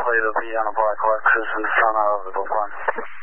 Toledo V on a black Lexus in front of the Bullhorn.